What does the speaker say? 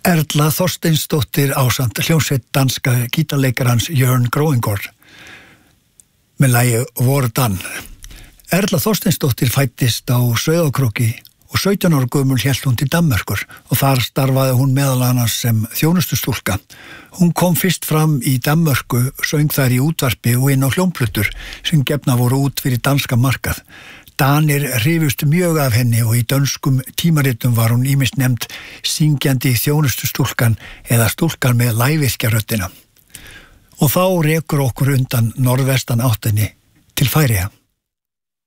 Erla Þorsteinsdóttir ásamt hljómsveit danska gítarleikarans Jørn Gróingård með lagi Vordan. Erla Þorsteinsdóttir fæddist á Sauðárkróki og 17 ára gömul hélt hún til Danmerkur og þar starfaði hún meðal annars sem þjónustustúlka. Hún kom fyrst fram í Danmörku, söng þær í útvarpi og inn á hljómplötur sem gefna voru út fyrir danska markað. Danir hrifust mjög af henni og í dönskum tímaritum var hún ýmist nefnd syngjandi þjónustustúlkan eða stúlkan með lægvirkjaröddina. Og þá rekur okkur undan norðvestan áttinni til Færeyja.